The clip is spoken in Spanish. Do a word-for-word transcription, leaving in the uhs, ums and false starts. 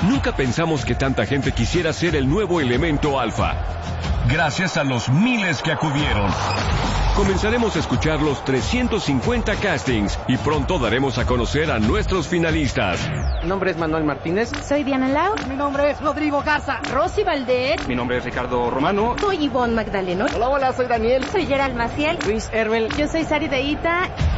Nunca pensamos que tanta gente quisiera ser el nuevo elemento alfa. Gracias a los miles que acudieron. Comenzaremos a escuchar los trescientos cincuenta castings y pronto daremos a conocer a nuestros finalistas. Mi nombre es Manuel Martínez. Soy Diana Lau. Mi nombre es Rodrigo Garza. Rosy Valdez. Mi nombre es Ricardo Romano. Soy Ivonne Magdaleno. Hola, hola, soy Daniel. Soy Gerald Maciel. Luis Herbel. Yo soy Sari Deita.